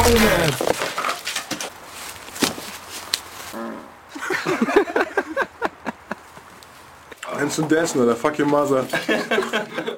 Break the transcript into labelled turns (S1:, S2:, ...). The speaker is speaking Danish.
S1: man.
S2: Han sådan dancing, eller fuck your mother.